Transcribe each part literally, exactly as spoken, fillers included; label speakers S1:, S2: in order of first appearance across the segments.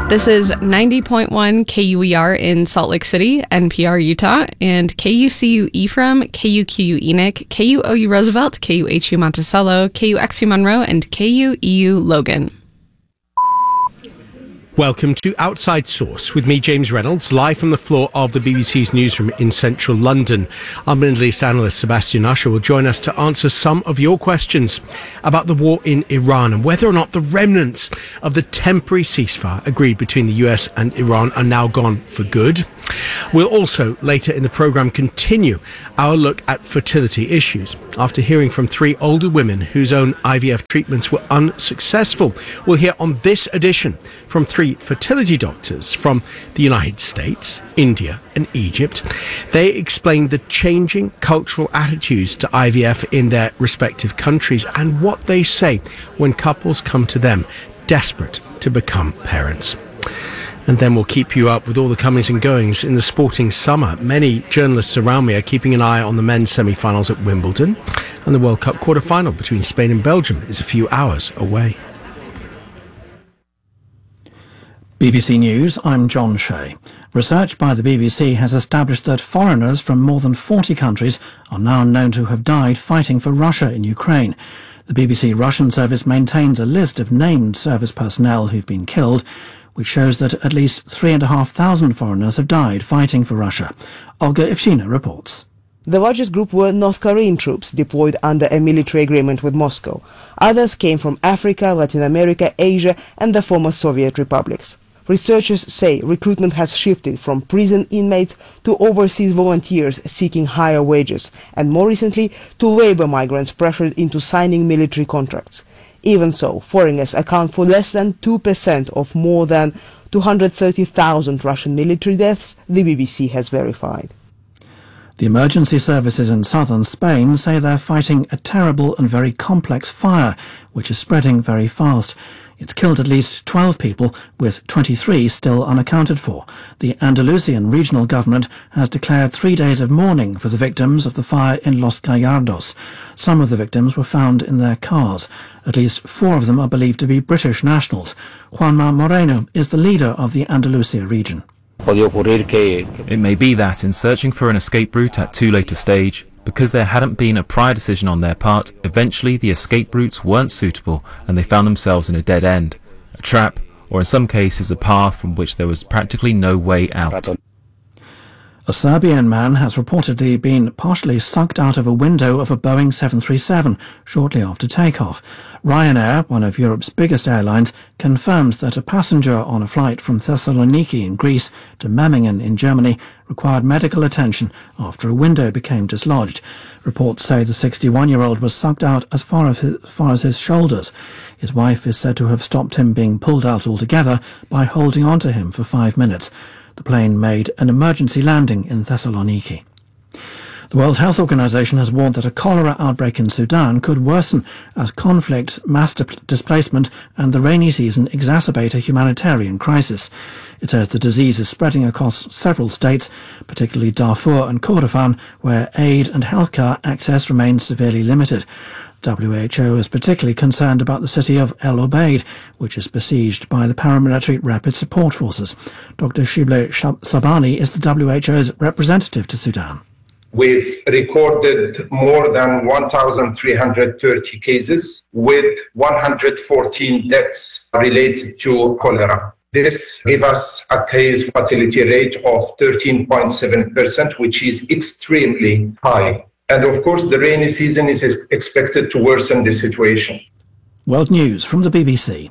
S1: This is ninety point one K U E R in Salt Lake City, N P R Utah, and K U C U Ephraim, K U Q U Enoch, K U O U Roosevelt, K U H U Monticello, K U X U Monroe, and K U E U Logan.
S2: Welcome to Outside Source with me, James Reynolds, live from the floor of the B B C's newsroom in central London. Our Middle East analyst Sebastian Usher will join us to answer some of your questions about the war in Iran and whether or not the remnants of the temporary ceasefire agreed between the U S and Iran are now gone for good. We'll also, later in the programme, continue our look at fertility issues. After hearing from three older women whose own I V F treatments were unsuccessful, we'll hear on this edition from three fertility doctors from the United States, India and Egypt. They explain the changing cultural attitudes to I V F in their respective countries and what they say when couples come to them desperate to become parents. And then we'll keep you up with all the comings and goings in the sporting summer. Many journalists around me are keeping an eye on the men's semi-finals at Wimbledon, and the World Cup quarter-final between Spain and Belgium is a few hours away.
S3: B B C News, I'm John Shea. Research by the B B C has established that foreigners from more than forty countries are now known to have died fighting for Russia in Ukraine. The B B C Russian service maintains a list of named service personnel who've been killed, which shows that at least three and a half thousand foreigners have died fighting for Russia. Olga Ivshina reports.
S4: The largest group were North Korean troops deployed under a military agreement with Moscow. Others came from Africa, Latin America, Asia and the former Soviet republics. Researchers say recruitment has shifted from prison inmates to overseas volunteers seeking higher wages, and more recently to labor migrants pressured into signing military contracts. Even so, foreigners account for less than two percent of more than two hundred thirty thousand Russian military deaths, the B B C has verified.
S3: The emergency services in southern Spain say they're fighting a terrible and very complex fire, which is spreading very fast. It's killed at least twelve people, with twenty-three still unaccounted for. The Andalusian regional government has declared three days of mourning for the victims of the fire in Los Gallardos. Some of the victims were found in their cars. At least four of them are believed to be British nationals. Juanma Moreno is the leader of the Andalusia region.
S5: It may be that in searching for an escape route at too late a stage, because there hadn't been a prior decision on their part, eventually the escape routes weren't suitable and they found themselves in a dead end, a trap, or in some cases a path from which there was practically no way out.
S3: A Serbian man has reportedly been partially sucked out of a window of a Boeing seven thirty-seven shortly after takeoff. Ryanair, one of Europe's biggest airlines, confirmed that a passenger on a flight from Thessaloniki in Greece to Memmingen in Germany required medical attention after a window became dislodged. Reports say the sixty-one-year-old was sucked out as far as, his, as far as his shoulders. His wife is said to have stopped him being pulled out altogether by holding onto him for five minutes. The plane made an emergency landing in Thessaloniki. The World Health Organization has warned that a cholera outbreak in Sudan could worsen as conflict, mass displacement and the rainy season exacerbate a humanitarian crisis. It says the disease is spreading across several states, particularly Darfur and Kordofan, where aid and healthcare access remains severely limited. W H O is particularly concerned about the city of El Obeid, which is besieged by the paramilitary Rapid Support Forces. Doctor Shible Sabani is the W H O's representative to Sudan.
S6: We've recorded more than one thousand three hundred thirty cases, with one hundred fourteen deaths related to cholera. This gave us a case fatality rate of thirteen point seven percent, which is extremely high. And of course, the rainy season is expected to worsen the situation.
S3: World News from the B B C.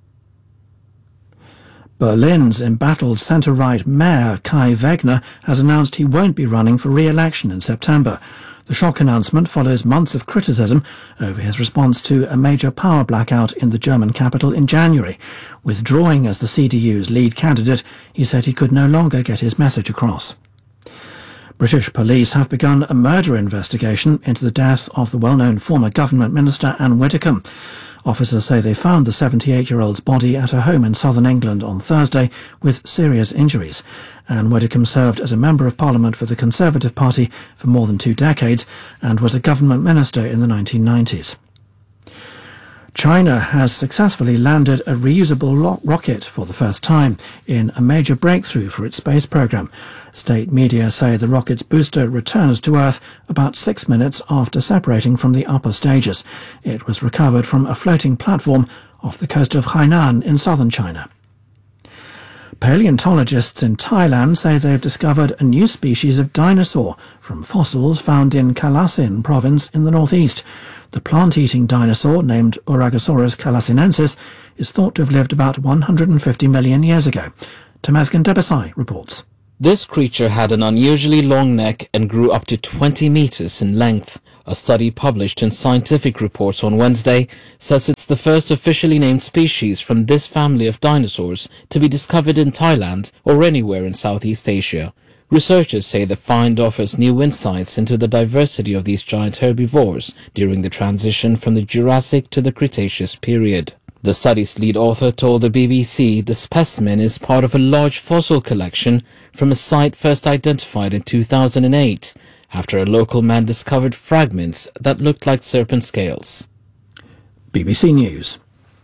S3: Berlin's embattled centre-right mayor Kai Wegner has announced he won't be running for re-election in September. The shock announcement follows months of criticism over his response to a major power blackout in the German capital in January. Withdrawing as the C D U's lead candidate, he said he could no longer get his message across. British police have begun a murder investigation into the death of the well-known former government minister Anne Widdecombe. Officers say they found the seventy-eight-year-old's body at her home in southern England on Thursday with serious injuries. Anne Widdecombe served as a Member of Parliament for the Conservative Party for more than two decades and was a government minister in the nineteen nineties. China has successfully landed a reusable lo- rocket for the first time in a major breakthrough for its space program. State media say the rocket's booster returns to Earth about six minutes after separating from the upper stages. It was recovered from a floating platform off the coast of Hainan in southern China. Paleontologists in Thailand say they've discovered a new species of dinosaur from fossils found in Kalasin province in the northeast. The plant-eating dinosaur, named Uragosaurus kalasinensis, is thought to have lived about one hundred fifty million years ago. Temesgen Debesai reports.
S7: This creature had an unusually long neck and grew up to twenty meters in length. A study published in Scientific Reports on Wednesday says it's the first officially named species from this family of dinosaurs to be discovered in Thailand or anywhere in Southeast Asia. Researchers say the find offers new insights into the diversity of these giant herbivores during the transition from the Jurassic to the Cretaceous period. The study's lead author told the B B C the specimen is part of a large fossil collection from a site first identified in two thousand eight, after a local man discovered fragments that looked like serpent scales.
S3: B B C News.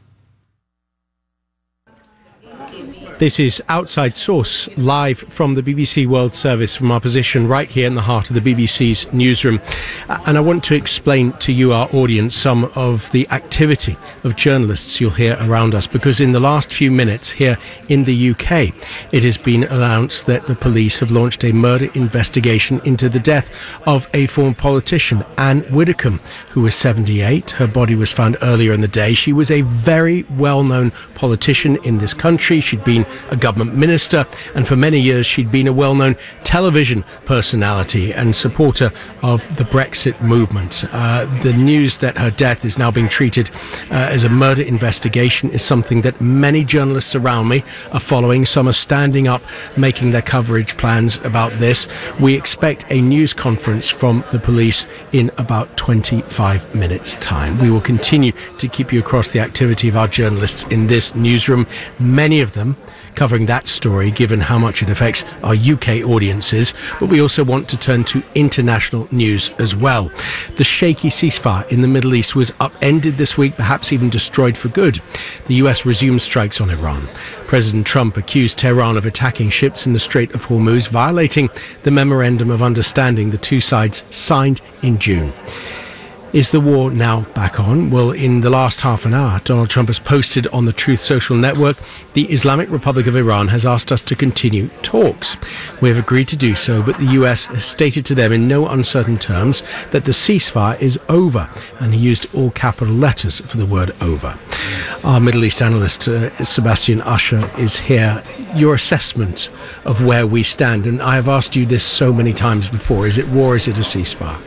S2: This is Outside Source, live from the B B C World Service from our position right here in the heart of the B B C's newsroom. And I want to explain to you, our audience, some of the activity of journalists you'll hear around us, because in the last few minutes here in the U K, it has been announced that the police have launched a murder investigation into the death of a former politician, Anne Widdecombe, who was seventy-eight. Her body was found earlier in the day. She was a very well-known politician in this country. She'd been a government minister, and for many years she'd been a well-known television personality and supporter of the Brexit movement. Uh, the news that her death is now being treated uh, as a murder investigation is something that many journalists around me are following. Some are standing up, making their coverage plans about this. We expect a news conference from the police in about twenty-five minutes' time. We will continue to keep you across the activity of our journalists in this newsroom, many of them covering that story, given how much it affects our U K audiences, but we also want to turn to international news as well. The shaky ceasefire in the Middle East was upended this week, perhaps even destroyed for good. The U S resumed strikes on Iran. President Trump accused Tehran of attacking ships in the Strait of Hormuz, violating the Memorandum of Understanding the two sides signed in June. Is the war now back on? Well, in the last half an hour, Donald Trump has posted on the Truth Social network, the Islamic Republic of Iran has asked us to continue talks. We have agreed to do so, but the U S has stated to them in no uncertain terms that the ceasefire is over, and he used all capital letters for the word over. Our Middle East analyst, uh, Sebastian Usher, is here. Your assessment of where we stand, and I have asked you this so many times before, is it war, is it a ceasefire?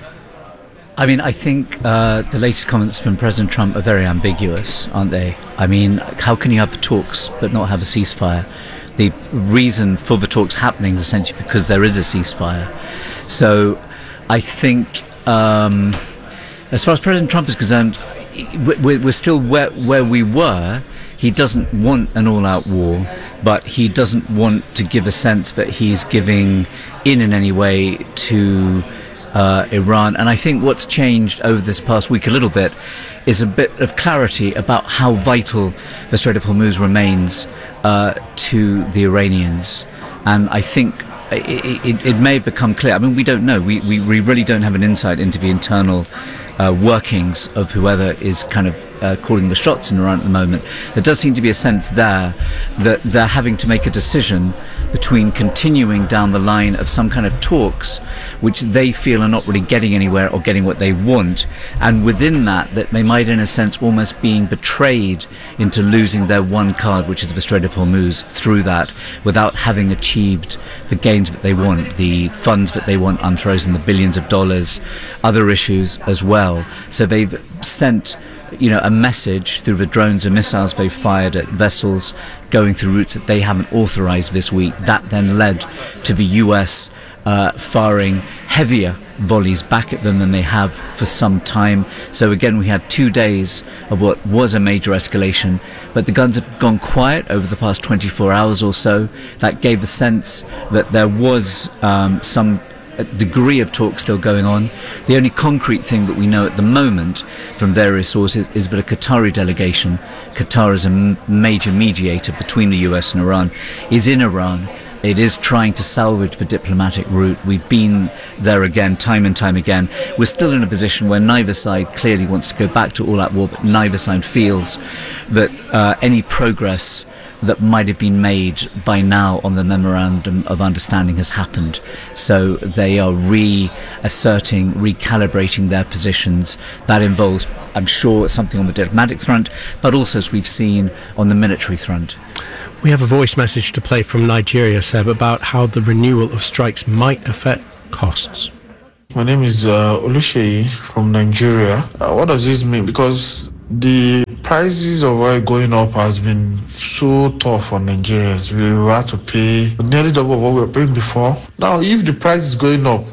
S8: I mean, I think uh, the latest comments from President Trump are very ambiguous, aren't they? I mean, how can you have talks but not have a ceasefire? The reason for the talks happening is essentially because there is a ceasefire. So I think, um, as far as President Trump is concerned, we're still where, where we were. He doesn't want an all-out war, but he doesn't want to give a sense that he's giving in in any way to Uh, Iran. And I think what's changed over this past week a little bit is a bit of clarity about how vital the Strait of Hormuz remains uh, to the Iranians. And I think it, it, it may become clear. I mean, we don't know. We, we, we really don't have an insight into the internal uh, workings of whoever is kind of uh, calling the shots in Iran at the moment. There does seem to be a sense there that they're having to make a decision between continuing down the line of some kind of talks which they feel are not really getting anywhere or getting what they want, and within that that they might in a sense almost being betrayed into losing their one card, which is the Strait of Hormuz, through that, without having achieved the gains that they want, the funds that they want unfrozen, the billions of dollars, other issues as well. So they've sent you know, a message through the drones and missiles they've fired at vessels going through routes that they haven't authorized this week. That then led to the U S uh, firing heavier volleys back at them than they have for some time. So again, we had two days of what was a major escalation, but the guns have gone quiet over the past twenty-four hours or so. That gave a sense that there was um, some a degree of talk still going on. The only concrete thing that we know at the moment from various sources is that a Qatari delegation, Qatar is a m- major mediator between the U S and Iran, is in Iran. It is trying to salvage the diplomatic route. We've been there again, time and time again. We're still in a position where neither side clearly wants to go back to all-out war, but neither side feels that uh, any progress that might have been made by now on the memorandum of understanding has happened. So they are reasserting, recalibrating their positions. That involves, I'm sure, something on the diplomatic front, but also, as we've seen, on the military front.
S2: We have a voice message to play from Nigeria, Seb, about how the renewal of strikes might affect costs.
S9: My name is uh, Oluseyi from Nigeria. Uh, what does this mean? Because the prices of oil going up has been so tough on Nigerians. We had to pay nearly double what we were paying before. Now, if the price is going up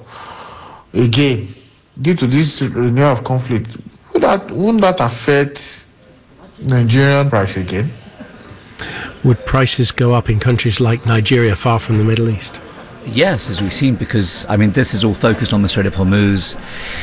S9: again due to this renewal of conflict, would that, wouldn't that affect Nigerian price again?
S2: Would prices go up in countries like Nigeria, far from the Middle East?
S8: Yes, as we've seen, because, I mean, this is all focused on the Strait of Hormuz,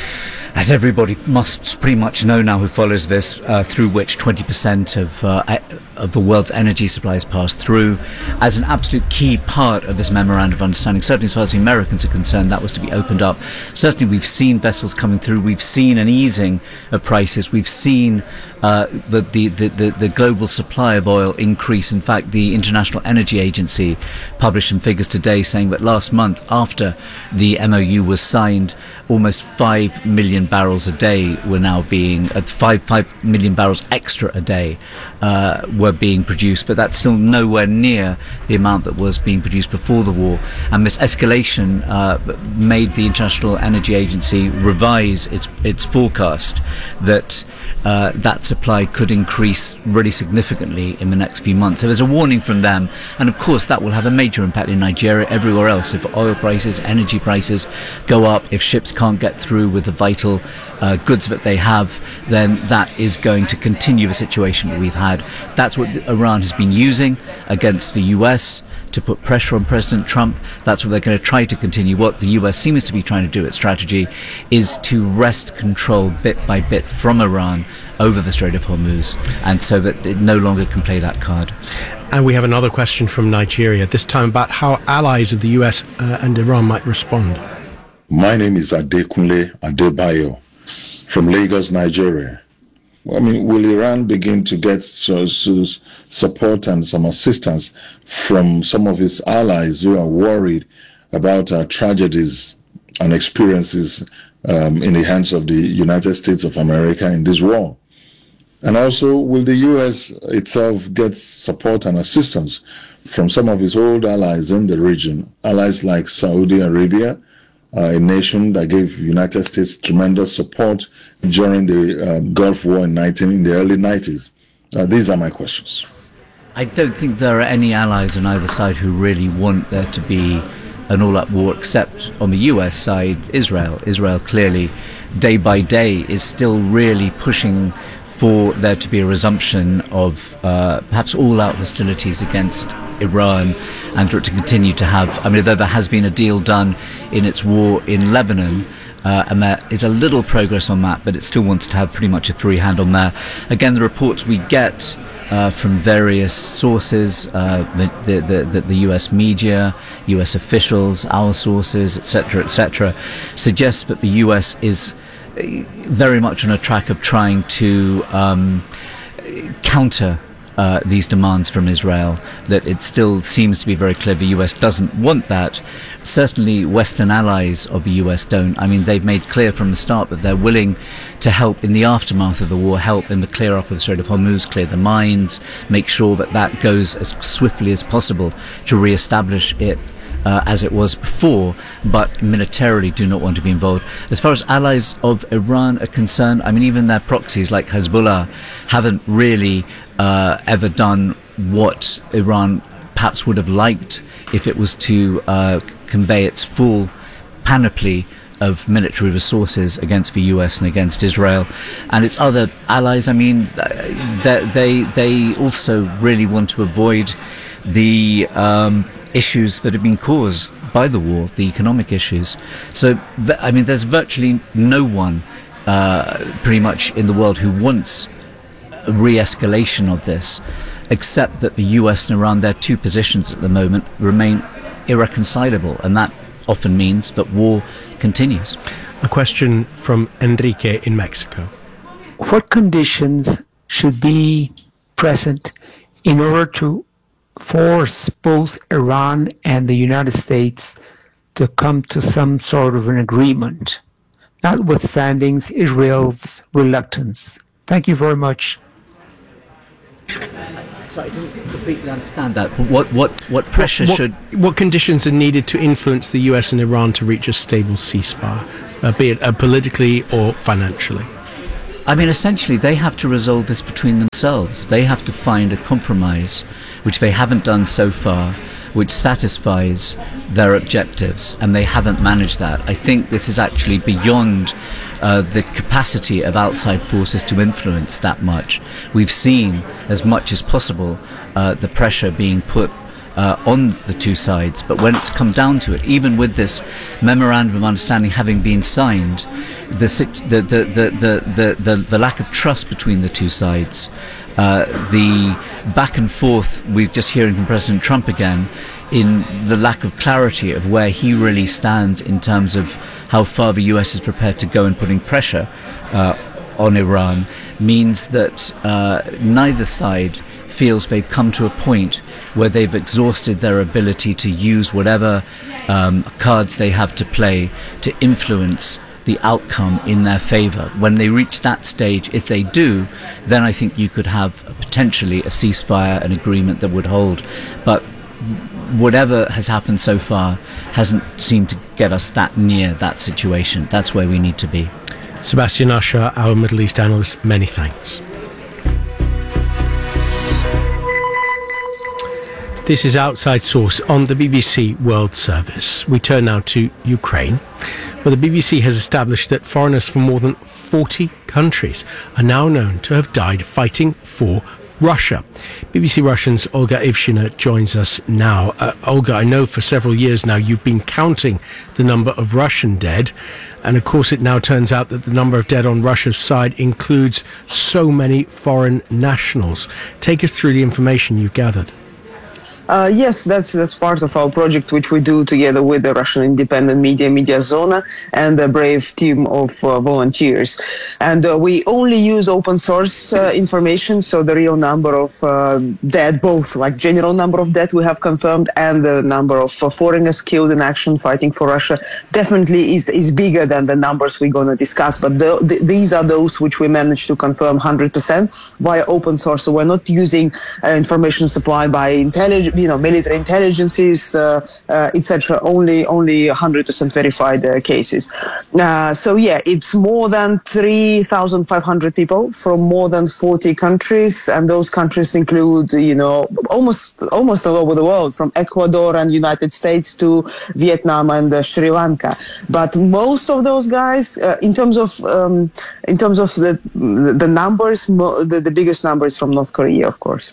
S8: as everybody must pretty much know now who follows this, uh, through which twenty percent of, uh, of the world's energy supplies pass through, as an absolute key part of this memorandum of understanding. Certainly as far as the Americans are concerned, that was to be opened up. Certainly we've seen vessels coming through, we've seen an easing of prices, we've seen uh, the, the, the, the, the global supply of oil increase. In fact, the International Energy Agency published some figures today saying that last month, after the M O U was signed, almost five million barrels a day were now being, uh, five, five million barrels extra a day uh, were being produced, but that's still nowhere near the amount that was being produced before the war. And this escalation uh, made the International Energy Agency revise its its forecast that uh, that supply could increase really significantly in the next few months. So there's a warning from them, and of course that will have a major impact in Nigeria, everywhere else. If oil prices, energy prices go up, if ships can't get through with the vital uh, goods that they have, then that is going to continue the situation that we've had. That's what Iran has been using against the U S to put pressure on President Trump. That's what they're going to try to continue. What the U S seems to be trying to do, its strategy, is to wrest control bit by bit from Iran over the Strait of Hormuz, and so that it no longer can play that card.
S2: And we have another question from Nigeria, this time about how allies of the U S uh, and Iran might respond.
S10: My name is Adekunle Adebayo from Lagos, Nigeria. I mean, will Iran begin to get so, so support and some assistance from some of its allies who are worried about uh, tragedies and experiences um, in the hands of the United States of America in this war? And also, will the U S itself get support and assistance from some of its old allies in the region, allies like Saudi Arabia, Uh, a nation that gave United States tremendous support during the um, Gulf War in, nineteen, in the early nineties? Uh, these are my questions.
S8: I don't think there are any allies on either side who really want there to be an all-out war, except on the U S side, Israel. Israel clearly, day by day, is still really pushing for there to be a resumption of uh, perhaps all-out hostilities against Iran, and for it to continue to have, I mean, though there has been a deal done in its war in Lebanon, uh, and there is a little progress on that, but it still wants to have pretty much a free hand on there. Again, the reports we get uh, from various sources, uh, the, the, the, the U S media, U S officials, our sources, et cetera, et cetera, suggest that the U S is very much on a track of trying to um, counter Uh, these demands from Israel, that it still seems to be very clear the U S doesn't want that. Certainly Western allies of the U S don't. I mean, they've made clear from the start that they're willing to help in the aftermath of the war, help in the clear up of the Strait of Hormuz, clear the mines, make sure that that goes as swiftly as possible to re-establish it Uh, as it was before, but militarily do not want to be involved. As far as allies of Iran are concerned, I mean, even their proxies like Hezbollah haven't really uh, ever done what Iran perhaps would have liked if it was to uh, convey its full panoply of military resources against the U S and against Israel and its other allies. I mean, they they, they also really want to avoid the um, issues that have been caused by the war, the economic issues. So, I mean, there's virtually no one uh, pretty much in the world who wants a re-escalation of this, except that the U S and Iran, their two positions at the moment, remain irreconcilable, and that often means that war continues.
S2: A question from Enrique in Mexico.
S11: What conditions should be present in order to force both Iran and the United States to come to some sort of an agreement, notwithstanding Israel's reluctance? Thank you very much.
S8: So I didn't completely understand that. But what, what, what pressure
S2: what, what,
S8: should...
S2: What conditions are needed to influence the U S and Iran to reach a stable ceasefire, uh, be it uh, politically or financially?
S8: I mean, essentially, they have to resolve this between themselves. They have to find a compromise, which they haven't done so far, which satisfies their objectives, and they haven't managed that. I think this is actually beyond uh, the capacity of outside forces to influence that much. We've seen, as much as possible, uh, the pressure being put Uh, on the two sides, but when it's come down to it, even with this memorandum of understanding having been signed, the the the the the, the, the lack of trust between the two sides, uh, the back and forth we're just hearing from President Trump again, in the lack of clarity of where he really stands in terms of how far the U S is prepared to go in putting pressure uh, on Iran, means that uh, neither side feels they've come to a point where they've exhausted their ability to use whatever um, cards they have to play to influence the outcome in their favor. When they reach that stage, if they do, then I think you could have potentially a ceasefire, an agreement that would hold. But whatever has happened so far hasn't seemed to get us that near that situation. That's where we need to be.
S2: Sebastian Usher, our Middle East analyst, many thanks. This is Outside Source on the B B C World Service. We turn now to Ukraine, where the B B C has established that foreigners from more than forty countries are now known to have died fighting for Russia. B B C Russian's Olga Ivshina joins us now. Uh, Olga, I know for several years now you've been counting the number of Russian dead, and of course it now turns out that the number of dead on Russia's side includes so many foreign nationals. Take us through the information you've gathered.
S4: Uh, yes, that's that's part of our project, which we do together with the Russian independent media, Mediazona, and a brave team of uh, volunteers. And uh, we only use open source uh, information, so the real number of uh, dead, both like general number of dead we have confirmed and the number of uh, foreigners killed in action fighting for Russia, definitely is, is bigger than the numbers we're going to discuss. But the, the, these are those which we managed to confirm one hundred percent via open source. So we're not using uh, information supplied by intelligence, you know, military intelligences, uh, uh, et cetera. Only, only one hundred percent verified uh, cases. Uh, so yeah, it's more than three thousand five hundred people from more than forty countries, and those countries include, you know, almost almost all over the world, from Ecuador and United States to Vietnam and uh, Sri Lanka. But most of those guys, uh, in terms of um, in terms of the the numbers, mo- the, the biggest number is from North Korea, of course.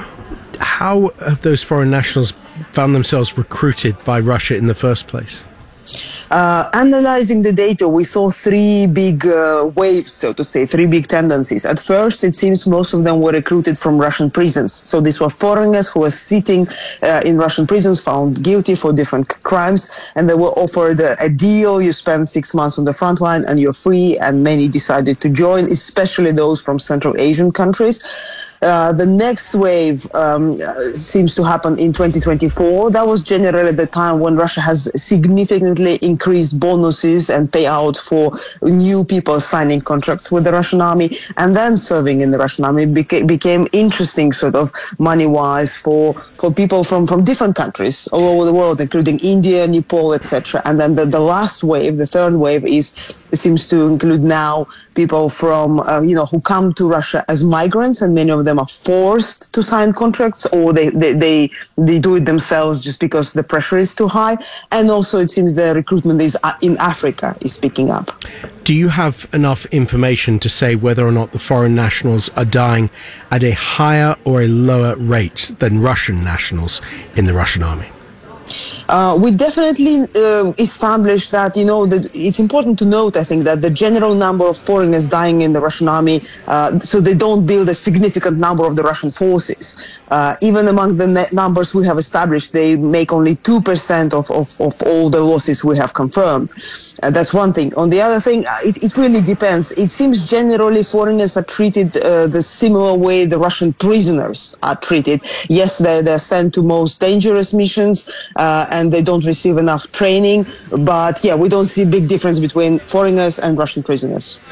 S2: How have those foreign nationals found themselves recruited by Russia in the first place?
S4: Uh, analyzing the data, we saw three big uh, waves, so to say, three big tendencies. At first, it seems most of them were recruited from Russian prisons. So these were foreigners who were sitting uh, in Russian prisons, found guilty for different crimes, and they were offered a, a deal. You spend six months on the front line and you're free, and many decided to join, especially those from Central Asian countries. Uh, the next wave um, seems to happen in twenty twenty-four. That was generally the time when Russia has significantly increased bonuses and payout for new people signing contracts with the Russian army and then serving in the Russian army. Beca- became interesting sort of money-wise for, for people from, from different countries all over the world, including India, Nepal, et cetera. And then the, the last wave, the third wave, is it seems to include now people from, uh, you know, who come to Russia as migrants, and many of them are forced to sign contracts, or they, they, they, they do it themselves just because the pressure is too high. And also it seems the recruitment is uh, in Africa is picking up.
S2: Do you have enough information to say whether or not the foreign nationals are dying at a higher or a lower rate than Russian nationals in the Russian army?
S4: Uh, we definitely uh, established that, you know, that it's important to note, I think, that the general number of foreigners dying in the Russian army, uh, so they don't build a significant number of the Russian forces. Uh, even among the net numbers we have established, they make only two percent of, of, of all the losses we have confirmed. Uh, that's one thing. On the other thing, it, it really depends. It seems generally foreigners are treated uh, the similar way the Russian prisoners are treated. Yes, they're, they're sent to most dangerous missions, uh, and they don't receive enough training. But yeah, we don't see a big difference between foreigners and Russian prisoners.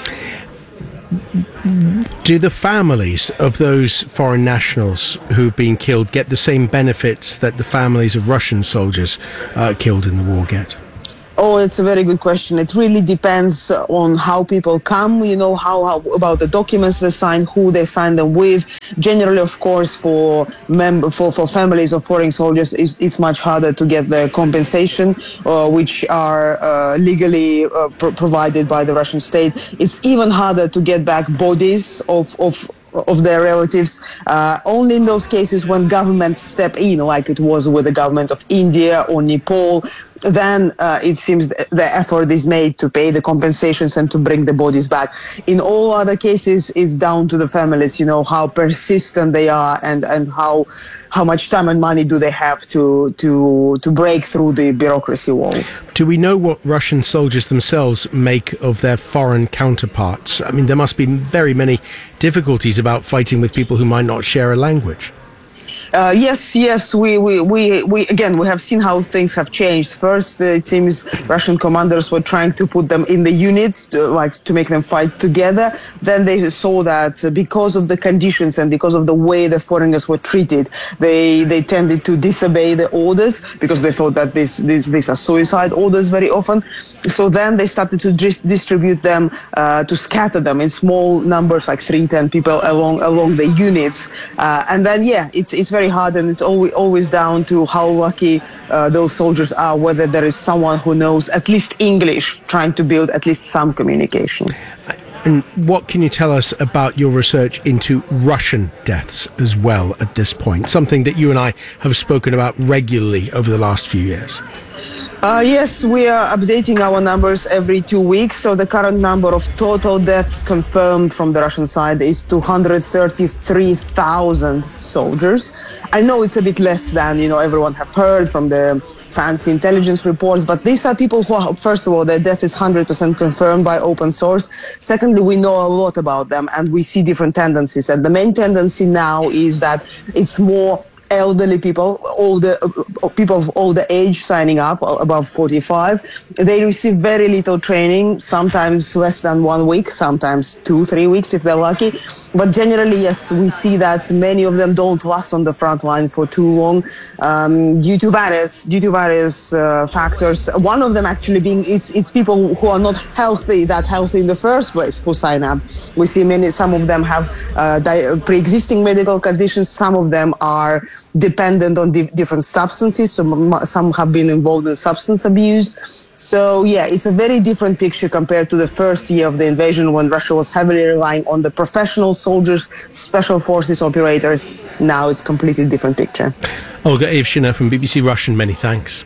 S2: Do the families of those foreign nationals who've been killed get the same benefits that the families of Russian soldiers uh, killed in the war get?
S4: Oh, it's a very good question. It really depends on how people come, you know, how, how about the documents they sign, who they sign them with. Generally, of course, for mem- for, for families of foreign soldiers, it's, it's much harder to get the compensation, uh, which are uh, legally uh, pr- provided by the Russian state. It's even harder to get back bodies of, of of their relatives, uh, only in those cases when governments step in, like it was with the government of India or Nepal. Then uh, it seems the effort is made to pay the compensations and to bring the bodies back. In all other cases, it's down to the families, you know, how persistent they are and, and how how much time and money do they have to to to break through the bureaucracy walls.
S2: Do we know what Russian soldiers themselves make of their foreign counterparts? I mean, there must be very many difficulties about fighting with people who might not share a language.
S4: Uh, yes, yes, we, we, we, we, again, we have seen how things have changed. First, uh, it seems Russian commanders were trying to put them in the units, to, like to make them fight together. Then they saw that uh, because of the conditions and because of the way the foreigners were treated, they, they tended to disobey the orders because they thought that this, this, these are suicide orders very often. So then they started to dis- distribute them, uh, to scatter them in small numbers, like three, ten people along, along the units. Uh, and then, yeah, it's, it's very hard, and it's always, always down to how lucky uh, those soldiers are, whether there is someone who knows at least English, trying to build at least some communication.
S2: And what can you tell us about your research into Russian deaths as well at this point? Something that you and I have spoken about regularly over the last few years.
S4: Uh, yes, we are updating our numbers every two weeks. So the current number of total deaths confirmed from the Russian side is two hundred thirty-three thousand soldiers. I know it's a bit less than, you know, everyone have heard from the fancy intelligence reports, but these are people who are, first of all, their death is one hundred percent confirmed by open source. Secondly, we know a lot about them and we see different tendencies. And the main tendency now is that it's more elderly people, older uh, people of older age signing up, above forty-five. They receive very little training, sometimes less than one week, sometimes two, three weeks if they're lucky. But generally, yes, we see that many of them don't last on the front line for too long, um, due to various due to various uh, factors. One of them actually being it's it's people who are not healthy, that healthy in the first place, who sign up. We see many, some of them have uh, di- pre-existing medical conditions. Some of them are dependent on di- different substances. So some have been involved in substance abuse. So yeah, it's a very different picture compared to the first year of the invasion, when Russia was heavily relying on the professional soldiers, special forces operators. Now it's a completely different picture.
S2: Olga Ivshina from B B C Russian, many thanks.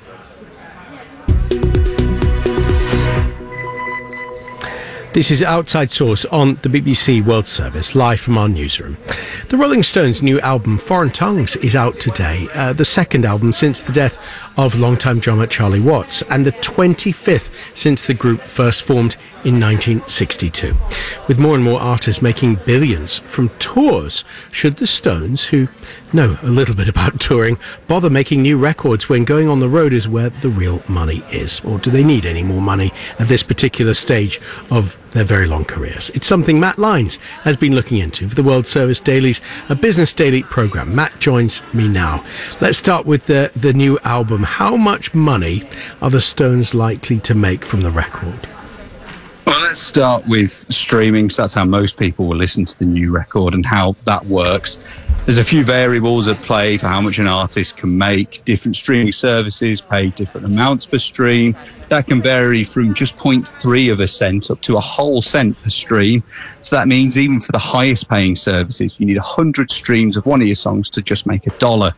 S2: This is Outside Source on the B B C World Service, live from our newsroom. The Rolling Stones' new album, Foreign Tongues, is out today, uh, the second album since the death of longtime drummer Charlie Watts, and the twenty-fifth since the group first formed in nineteen sixty-two. With more and more artists making billions from tours, should the Stones, who know a little bit about touring, bother making new records when going on the road is where the real money is? Or do they need any more money at this particular stage of their very long careers? It's something Matt Lyons has been looking into for the World Service Daily's a Business Daily programme. Matt joins me now. Let's start with the, the new album. How much money are the Stones likely to make from the record?
S12: Well, let's start with streaming, because that's how most people will listen to the new record and how that works. There's a few variables at play for how much an artist can make. Different streaming services pay different amounts per stream. That can vary from just zero point three of a cent up to a whole cent per stream. So that means even for the highest paying services, you need one hundred streams of one of your songs to just make a dollar.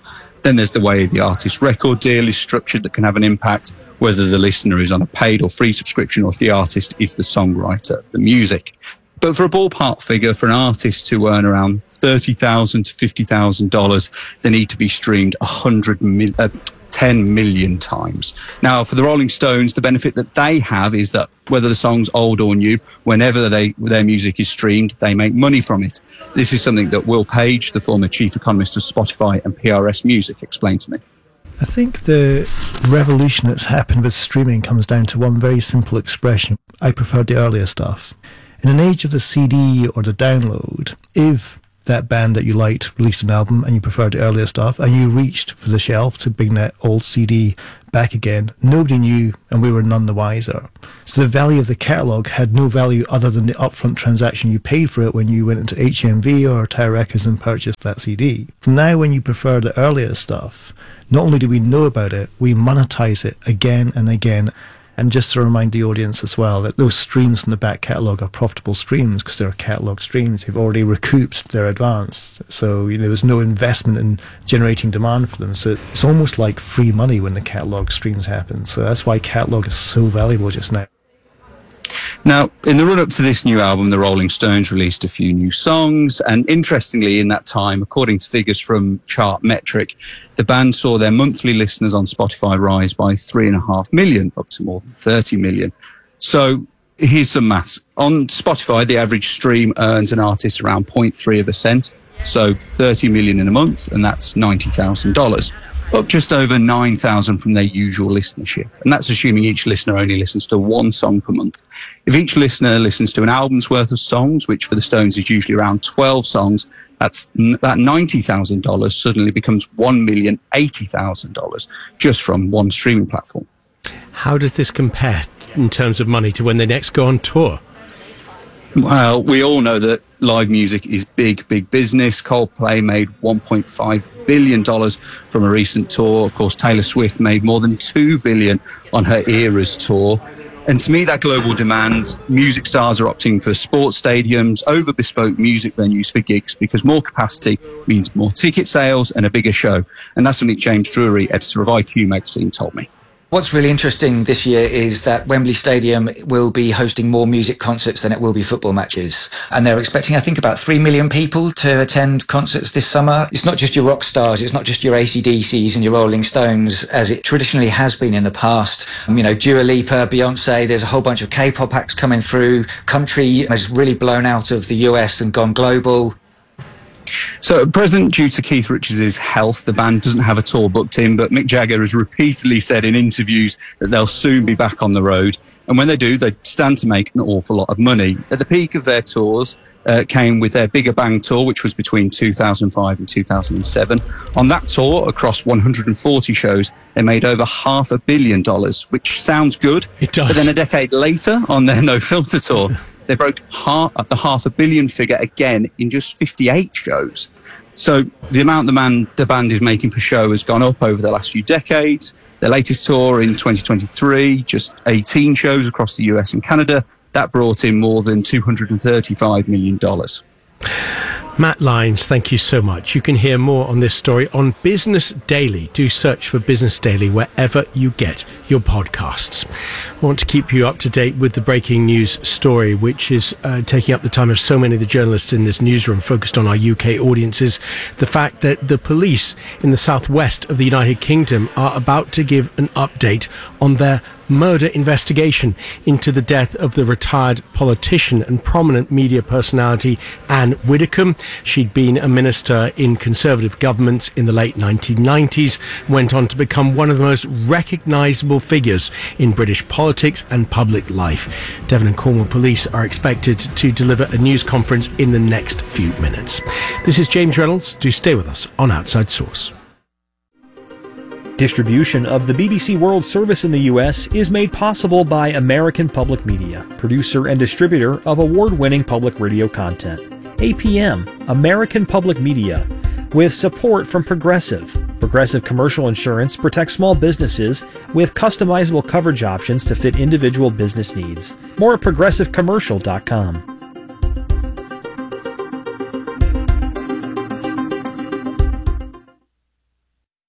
S12: Then there's the way the artist's record deal is structured that can have an impact, whether the listener is on a paid or free subscription or if the artist is the songwriter of the music. But for a ballpark figure, for an artist to earn around thirty thousand dollars to fifty thousand dollars, they need to be streamed one hundred mil, uh, ten million times. Now, for the Rolling Stones, the benefit that they have is that whether the song's old or new, whenever they, their music is streamed, they make money from it. This is something that Will Page, the former chief economist of Spotify and P R S Music, explained to me.
S13: I think the revolution that's happened with streaming comes down to one very simple expression. I prefer the earlier stuff. In an age of the C D or the download, if that band that you liked released an album and you preferred the earlier stuff and you reached for the shelf to bring that old C D back again, nobody knew and we were none the wiser. So the value of the catalogue had no value other than the upfront transaction you paid for it when you went into H M V or Tower Records and purchased that C D. Now when you prefer the earlier stuff, not only do we know about it, we monetize it again and again. And just to remind the audience as well that those streams from the back catalogue are profitable streams because they're catalogue streams. They've already recouped their advance. So, you know, there's no investment in generating demand for them. So it's almost like free money when the catalogue streams happen. So that's why catalogue is so valuable just now.
S12: Now, in the run-up to this new album, the Rolling Stones released a few new songs, and interestingly, in that time, according to figures from Chartmetric, the band saw their monthly listeners on Spotify rise by three and a half million, up to more than thirty million. So here's some maths. On Spotify, the average stream earns an artist around zero point three of a cent, so thirty million in a month, and that's ninety thousand dollars. Up just over nine thousand from their usual listenership. And that's assuming each listener only listens to one song per month. If each listener listens to an album's worth of songs, which for the Stones is usually around twelve songs, that's that ninety thousand dollars suddenly becomes one million eighty thousand dollars just from one streaming platform.
S2: How does this compare in terms of money to when they next go on tour?
S12: Well, we all know that live music is big, big business. Coldplay made one point five billion dollars from a recent tour. Of course, Taylor Swift made more than two billion dollars on her Eras tour. And to meet that global demand, music stars are opting for sports stadiums over bespoke music venues for gigs because more capacity means more ticket sales and a bigger show. And that's something James Drury, editor of I Q magazine, told me.
S14: What's really interesting this year is that Wembley Stadium will be hosting more music concerts than it will be football matches. And they're expecting, I think, about three million people to attend concerts this summer. It's not just your rock stars, it's not just your A C D Cs and your Rolling Stones, as it traditionally has been in the past. Um, you know, Dua Lipa, Beyonce, there's a whole bunch of K-pop acts coming through. Country has really blown out of the U S and gone global.
S12: So at present, due to Keith Richards' health, the band doesn't have a tour booked in, but Mick Jagger has repeatedly said in interviews that they'll soon be back on the road. And when they do, they stand to make an awful lot of money. At the peak of their tours uh, came with their Bigger Bang tour, which was between two thousand five and two thousand seven. On that tour, across one hundred forty shows, they made over half a billion dollars, which sounds good.
S2: It does.
S12: But then a decade later, on their No Filter tour, they broke half, the half a billion figure again in just fifty-eight shows. So the amount the, man, the band is making per show has gone up over the last few decades. Their latest tour in twenty twenty-three, just eighteen shows across the U S and Canada, that brought in more than two hundred thirty-five million dollars.
S2: Matt Lyons, thank you so much. You can hear more on this story on Business Daily. Do search for Business Daily wherever you get your podcasts. I want to keep you up to date with the breaking news story, which is uh, taking up the time of so many of the journalists in this newsroom focused on our U K audiences. The fact that the police in the southwest of the United Kingdom are about to give an update on their murder investigation into the death of the retired politician and prominent media personality Anne Widdecombe. She'd been a minister in Conservative governments in the late nineteen nineties, went on to become one of the most recognisable figures in British politics and public life. Devon and Cornwall Police are expected to deliver a news conference in the next few minutes. This is James Reynolds. Do stay with us on Outside Source.
S15: Distribution of the B B C World Service in the U S is made possible by American Public Media, producer and distributor of award-winning public radio content. A P M, American Public Media, with support from Progressive. Progressive Commercial Insurance protects small businesses with customizable coverage options to fit individual business needs. More at progressive commercial dot com.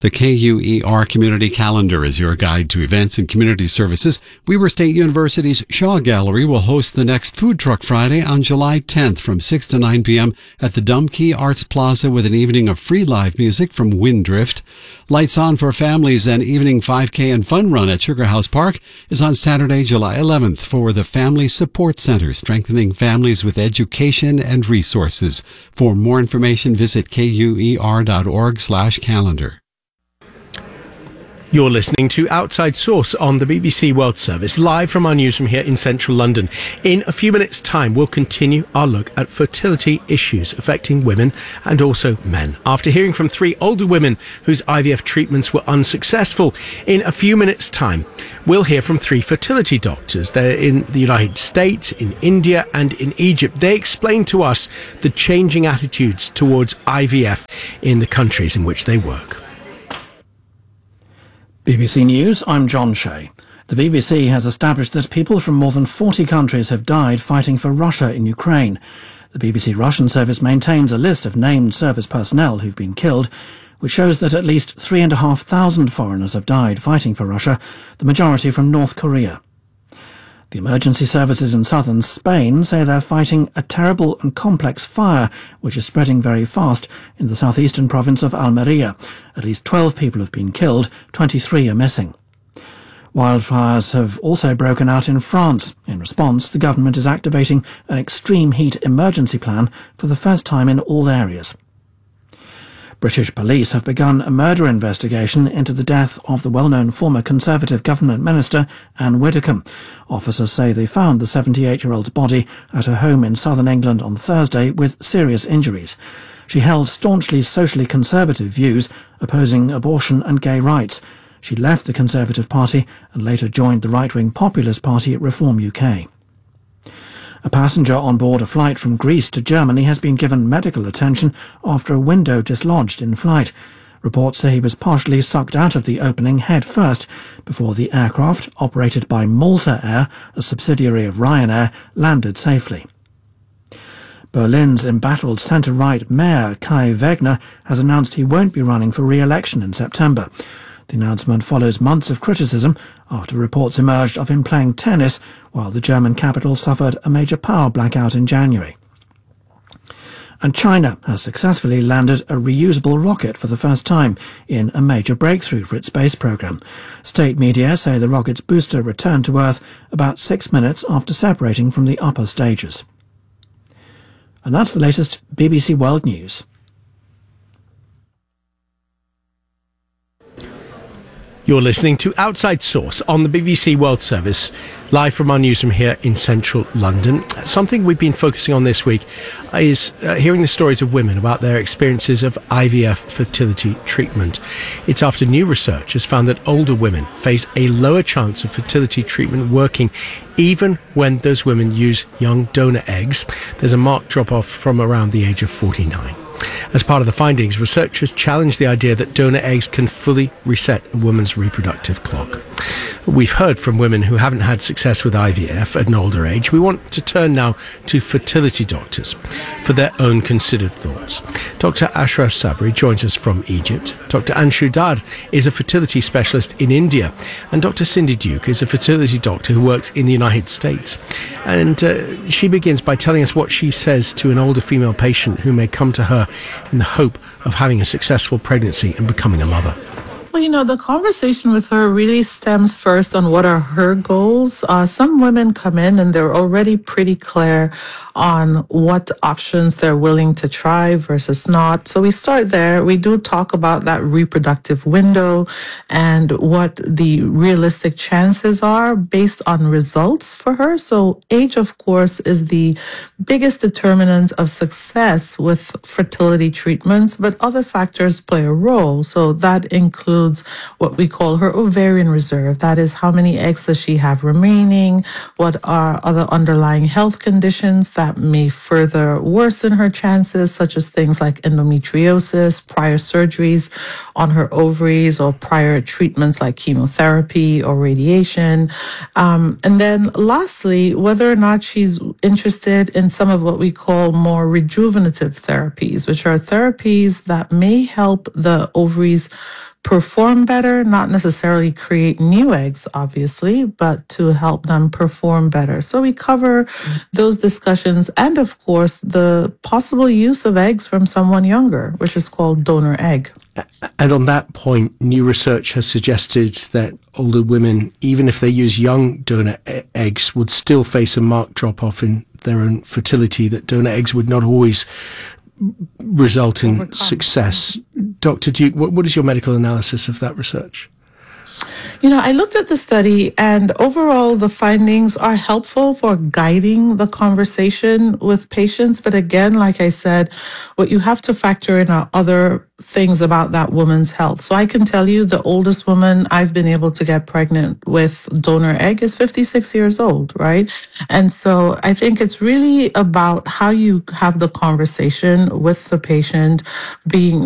S16: The K U E R Community Calendar is your guide to events and community services. Weber State University's Shaw Gallery will host the next Food Truck Friday on July tenth from six to nine p.m. at the Dumkey Arts Plaza with an evening of free live music from Windrift. Lights On for Families and evening five K and fun run at Sugar House Park is on Saturday, July eleventh for the Family Support Center, strengthening families with education and resources. For more information, visit kuer.org slash calendar.
S2: You're listening to Outside Source on the B B C World Service, live from our newsroom here in central London. In a few minutes' time, we'll continue our look at fertility issues affecting women and also men. After hearing from three older women whose I V F treatments were unsuccessful, in a few minutes' time, we'll hear from three fertility doctors. They're in the United States, in India and in Egypt. They explain to us the changing attitudes towards I V F in the countries in which they work.
S3: B B C News, I'm John Shea. The B B C has established that people from more than forty countries have died fighting for Russia in Ukraine. The B B C Russian service maintains a list of named service personnel who've been killed, which shows that at least three and a half thousand foreigners have died fighting for Russia, the majority from North Korea. The emergency services in southern Spain say they're fighting a terrible and complex fire which is spreading very fast in the southeastern province of Almeria. At least twelve people have been killed, twenty-three are missing. Wildfires have also broken out in France. In response, the government is activating an extreme heat emergency plan for the first time in all areas. British police have begun a murder investigation into the death of the well-known former Conservative government minister Anne Widdecombe. Officers say they found the seventy-eight-year-old's body at her home in southern England on Thursday with serious injuries. She held staunchly socially conservative views, opposing abortion and gay rights. She left the Conservative Party and later joined the right-wing Populist Party Reform U K. A passenger on board a flight from Greece to Germany has been given medical attention after a window dislodged in flight. Reports say he was partially sucked out of the opening head first before the aircraft, operated by Malta Air, a subsidiary of Ryanair, landed safely. Berlin's embattled centre-right mayor Kai Wegner has announced he won't be running for re-election in September. The announcement follows months of criticism after reports emerged of him playing tennis while the German capital suffered a major power blackout in January. And China has successfully landed a reusable rocket for the first time in a major breakthrough for its space program. State media say the rocket's booster returned to Earth about six minutes after separating from the upper stages. And that's the latest B B C World News.
S2: You're listening to Outside Source on the B B C World Service, live from our newsroom here in central London. Something we've been focusing on this week is uh, hearing the stories of women about their experiences of I V F fertility treatment. It's after new research has found that older women face a lower chance of fertility treatment working even when those women use young donor eggs. There's a marked drop-off from around the age of forty-nine. As part of the findings, researchers challenged the idea that donor eggs can fully reset a woman's reproductive clock. We've heard from women who haven't had success with I V F at an older age. We want to turn now to fertility doctors for their own considered thoughts. Doctor Ashraf Sabri joins us from Egypt. Doctor Anshu Dar is a fertility specialist in India. And Doctor Cindy Duke is a fertility doctor who works in the United States. And uh, she begins by telling us what she says to an older female patient who may come to her in the hope of having a successful pregnancy and becoming a mother.
S17: Well, you know, the conversation with her really stems first on what are her goals. Uh, some women come in and they're already pretty clear on what options they're willing to try versus not. So we start there. We do talk about that reproductive window and what the realistic chances are based on results for her. So age, of course, is the biggest determinant of success with fertility treatments, but other factors play a role. So that includes what we call her ovarian reserve. That is, how many eggs does she have remaining? What are other underlying health conditions that may further worsen her chances, such as things like endometriosis, prior surgeries on her ovaries, or prior treatments like chemotherapy or radiation. Um, and then lastly, whether or not she's interested in some of what we call more rejuvenative therapies, which are therapies that may help the ovaries perform better, not necessarily create new eggs, obviously, but to help them perform better. So we cover those discussions and, of course, the possible use of eggs from someone younger, which is called donor egg.
S2: And on that point, new research has suggested that older women, even if they use young donor e- eggs, would still face a marked drop-off in their own fertility, that donor eggs would not always result in Overcome. success. Doctor Duke, what, what is your medical analysis of that research?
S17: You know, I looked at the study, and overall the findings are helpful for guiding the conversation with patients. But again, like I said, what you have to factor in are other things about that woman's health. So I can tell you the oldest woman I've been able to get pregnant with donor egg is fifty-six years old, right? And so I think it's really about how you have the conversation with the patient, being